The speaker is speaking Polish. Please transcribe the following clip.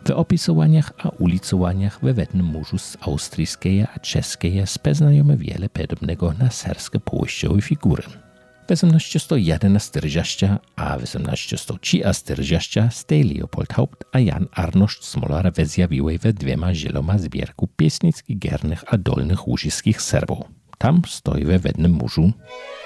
W opisowaniach a ulicowaniach we wednym murzu z austrijskiej a czeskiej speznajemy wiele podobnego na serskie połyściowe figury. W 1811 a 1840 stej Leopold Haupt a Jan Arnošt Smolar zjawiły we dwiema zieloma zbierku piesnickich, giernych a dolnych łużyskich Serbów. Tam stoi we wednym murzu